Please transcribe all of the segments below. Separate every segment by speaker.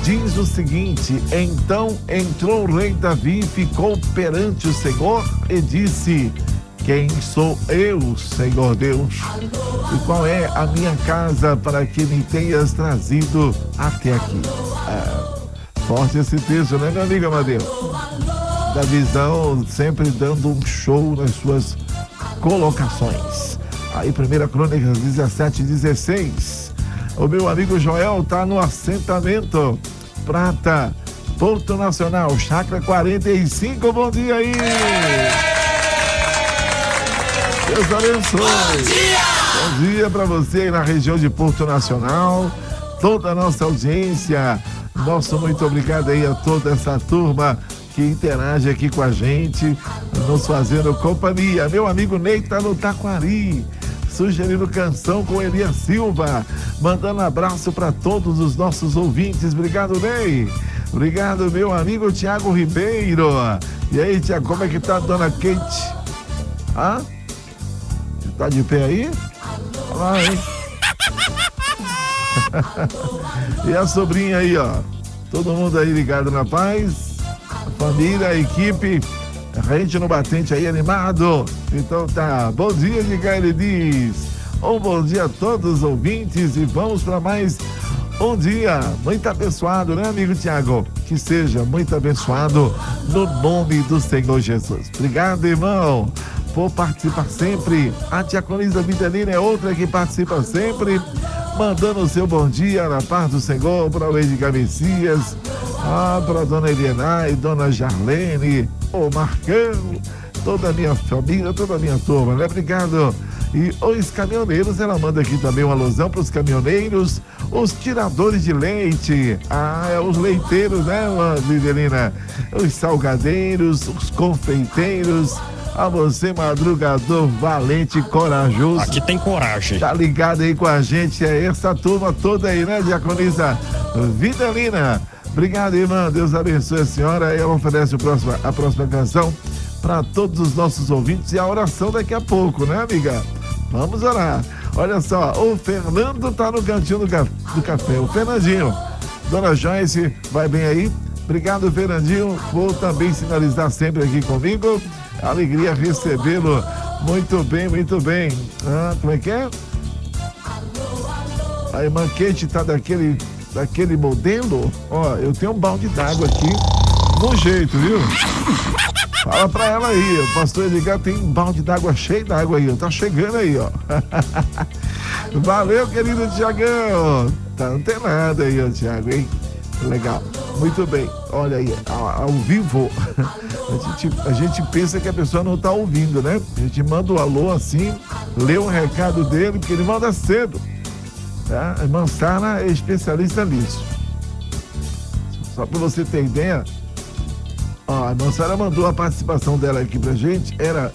Speaker 1: diz o seguinte: então entrou o rei Davi, ficou perante o Senhor e disse: quem sou eu, Senhor Deus? E qual é a minha casa para que me tenhas trazido até aqui? Forte esse texto, né, meu amigo Amadeu? Davizão sempre dando um show nas suas colocações. Aí, 1 Crônicas 17:16. O meu amigo Joel tá no assentamento Prata, Porto Nacional, Chácara 45. Bom dia aí! Deus abençoe! Bom dia! Bom dia pra você aí na região de Porto Nacional, toda a nossa audiência. Nosso muito obrigado aí a toda essa turma que interage aqui com a gente, nos fazendo companhia. Meu amigo Ney tá no Taquari, sugerindo canção com Elias Silva, mandando abraço para todos os nossos ouvintes. Obrigado, Ney. Obrigado, meu amigo Tiago Ribeiro. E aí, Tiago, como é que tá a dona Kate? Tá de pé aí? Olha lá, hein? E a sobrinha aí, ó. Todo mundo aí ligado na paz. A família, a equipe. A gente no batente aí animado. Então tá. Bom dia, ele diz. Um bom dia a todos os ouvintes. E vamos para mais um dia muito abençoado, né, amigo Tiago? Que seja muito abençoado no nome do Senhor Jesus. Obrigado, irmão, por participar sempre. A diaconisa Videlina é outra que participa sempre, mandando o seu bom dia na paz do Senhor para o Edgar Messias, para a dona Eliana e dona Jarlene, o Marcão, toda a minha família, toda a minha turma, né? Obrigado. E os caminhoneiros, ela manda aqui também uma alusão para os caminhoneiros, os tiradores de leite, os leiteiros, né, Videlina? Os salgadeiros, os confeiteiros. A você, madrugador valente e corajoso. Aqui tem coragem. Tá ligado aí com a gente, é essa turma toda aí, né, diaconisa Videlina? Obrigado, irmã, Deus abençoe a senhora. Ela oferece a próxima canção para todos os nossos ouvintes e a oração daqui a pouco, né, amiga? Vamos orar. Olha só, o Fernando tá no cantinho do café, o Fernandinho. Dona Joyce, vai bem aí? Obrigado, Fernandinho, vou também sinalizar sempre aqui comigo. Alegria recebê-lo. Muito bem, muito bem. Como é que é? A irmã Kate tá daquele modelo. Ó, eu tenho um balde d'água aqui, no jeito, viu? Fala pra ela aí, o pastor Edgar tem um balde d'água cheio d'água aí, tá chegando aí, ó. Valeu, querido Tiagão. Tá antenado aí, ó, Tiago, hein? Legal, muito bem. Olha aí, ao vivo, a gente pensa que a pessoa não tá ouvindo, né? A gente manda o alô assim, lê o recado dele, porque ele manda cedo. Tá? A irmã Sara é especialista nisso. Só para você ter ideia, a irmã Sara mandou a participação dela aqui pra gente, era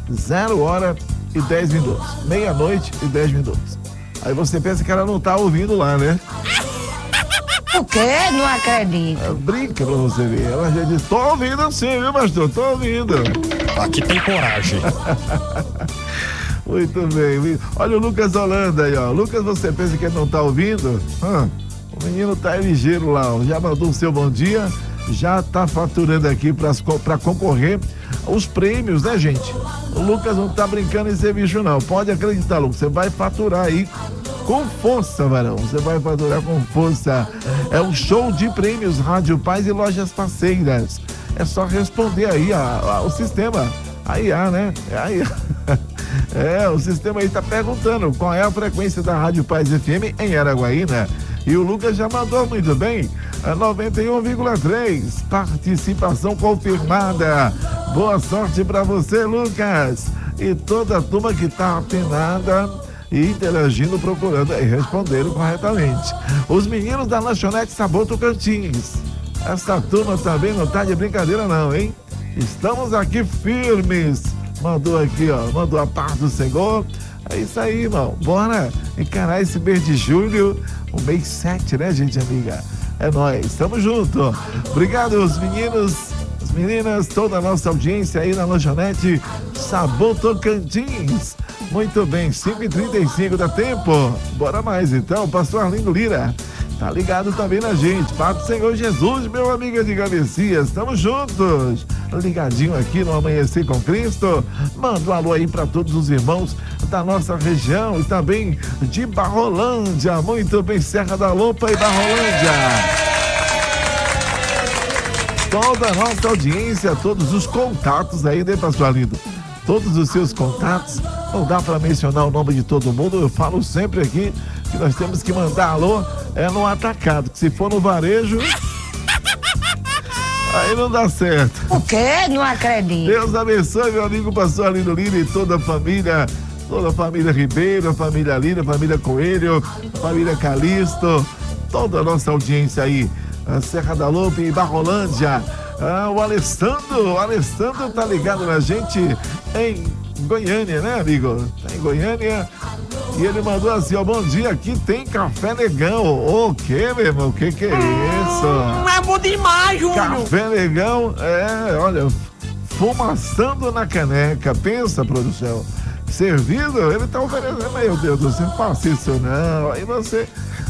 Speaker 1: 0h10, meia-noite e 10 minutos. Aí você pensa que ela não tá ouvindo lá, né?
Speaker 2: O quê? Não acredito.
Speaker 1: Brinca pra você ver. Ela já disse, tô ouvindo sim, viu, pastor? Tô ouvindo. Aqui tem coragem. Muito bem. Olha o Lucas Holanda aí, ó. Lucas, você pensa que ele não tá ouvindo? O menino tá ligeiro lá, ó. Já mandou o seu bom dia, já tá faturando aqui pra concorrer aos prêmios, né, gente? O Lucas não tá brincando em ser bicho, não. Pode acreditar, Lucas. Você vai faturar aí com força, varão. Você vai faturar com força. É um show de prêmios Rádio Paz e Lojas Parceiras. É só responder aí o sistema. A IA, né? O sistema aí tá perguntando qual é a frequência da Rádio Paz FM em Araguaína. E o Lucas já mandou muito bem. 91,3. Participação confirmada. Boa sorte pra você, Lucas. E toda a turma que tá apenada e interagindo, procurando e respondendo corretamente. Os meninos da Lanchonete Sabor Tocantins. Essa turma também não tá de brincadeira não, hein? Estamos aqui firmes. Mandou aqui, ó, mandou a paz do Senhor. É isso aí, irmão. Bora encarar esse mês de julho, o mês 7, né, gente amiga? É nóis, tamo junto. Obrigado, os meninos, as meninas, toda a nossa audiência aí na Lanchonete Sabor Tocantins. Muito bem, 5h35 dá tempo. Bora mais então, pastor Arlindo Lira. tá ligado também na gente. Papo Senhor Jesus, meu amigo Edgar Messias, estamos juntos. Ligadinho aqui no Amanhecer com Cristo. Manda um alô aí para todos os irmãos da nossa região e também de Barrolândia. Muito bem, Serra da Lopa e Barrolândia. Toda a nossa audiência, todos os contatos aí, né, pastor Lindo? Todos os seus contatos, não dá para mencionar o nome de todo mundo, eu falo sempre aqui que nós temos que mandar alô no atacado, que se for no varejo, aí não dá certo.
Speaker 2: O quê? Não acredito.
Speaker 1: Deus abençoe, meu amigo pastor Lindo Lino e toda a família Ribeiro, a família Lina, a família Coelho, a família Calixto, toda a nossa audiência aí. Serra da Lopa e Barrolândia. O Alessandro tá ligado na gente em Goiânia, né, amigo? Tá em Goiânia. E ele mandou assim, ó, bom dia, aqui tem café negão. O quê, meu irmão? O que é isso?
Speaker 3: É bom demais, Júnior.
Speaker 1: Café negão, olha, fumaçando na caneca. Pensa, produção. Servido, ele tá oferecendo, meu Deus do céu, faça isso não. Aí você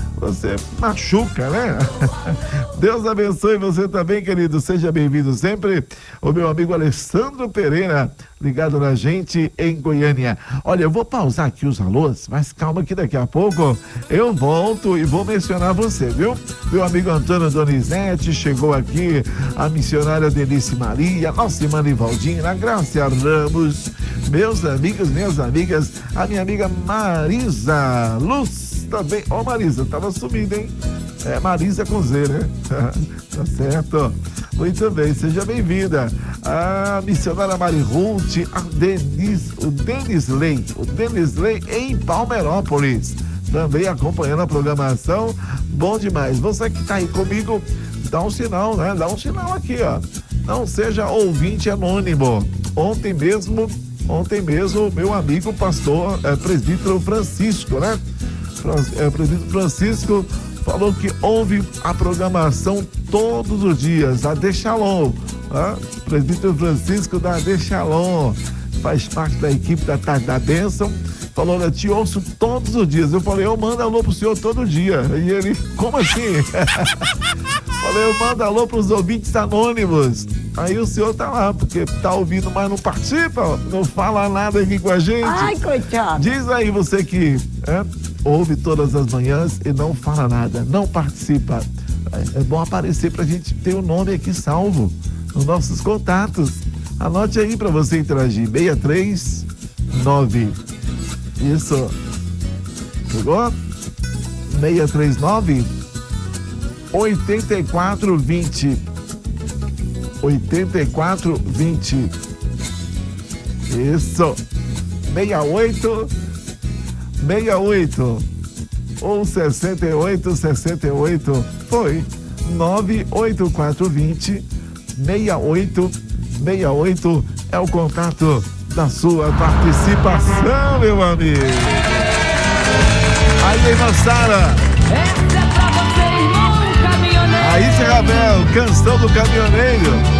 Speaker 1: machuca, né? Deus abençoe você também, querido. Seja bem-vindo sempre. O meu amigo Alessandro Pereira, ligado na gente em Goiânia. Olha, eu vou pausar aqui os alôs, mas calma que daqui a pouco eu volto e vou mencionar você, viu? Meu amigo Antônio Donizete, chegou aqui a missionária Denise Maria, nossa irmã Livaldina, Graça Ramos, meus amigos, minhas amigas, a minha amiga Marisa Luz também. Ó, Marisa, tava sumida, hein? Marisa com Z, né? Tá certo. Muito bem, seja bem-vinda. A missionária Mari Ruth, o Denis Lei em Palmeirópolis, também acompanhando a programação. Bom demais. Você que tá aí comigo, dá um sinal, né? Dá um sinal aqui, ó. Não seja ouvinte anônimo. Ontem mesmo, meu amigo pastor, presbítero Francisco, né? O presbítero Francisco falou que ouve a programação todos os dias, a Dechalon, presbítero Francisco da Dechalon, faz parte da equipe da Tarde da Bênção, falou, eu te ouço todos os dias. Eu falei, eu mando alô pro senhor todo dia. E ele, como assim? Falei, eu mando alô pros ouvintes anônimos. Aí o senhor tá lá, porque tá ouvindo, mas não participa, não fala nada aqui com a gente.
Speaker 2: Ai, coitado.
Speaker 1: Diz aí você que ouve todas as manhãs e não fala nada, não participa. É bom aparecer pra gente ter o nome aqui salvo nos nossos contatos. Anote aí pra você interagir. 639. Isso. Pegou? 639 8420. 8420. Isso. 68 ou 68 foi 98420 6868 é o contato da sua participação, meu amigo. Aí, irmã Sara.
Speaker 4: Essa é pra você, irmão caminhoneiro.
Speaker 1: Aí, Rabel, canção do caminhoneiro.